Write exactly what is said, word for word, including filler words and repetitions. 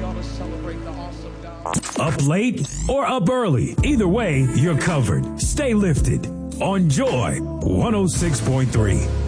Up late or up early, either way, you're covered. Stay lifted on Joy one oh six point three.